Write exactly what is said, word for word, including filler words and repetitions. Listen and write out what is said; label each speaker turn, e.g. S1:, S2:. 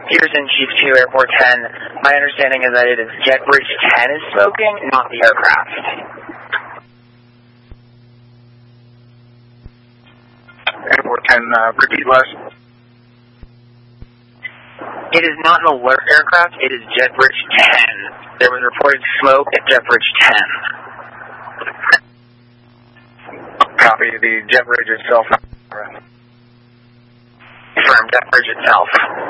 S1: Peterson, Chief two, Airport ten. My understanding is that it is Jet Bridge ten is smoking, not the aircraft.
S2: Airport ten, uh, repeat last.
S1: It is not an alert aircraft, it is Jet Bridge ten. There was reported smoke at Jet Bridge ten.
S2: Copy, the Jet Bridge itself.
S1: Confirmed, Jet Bridge itself.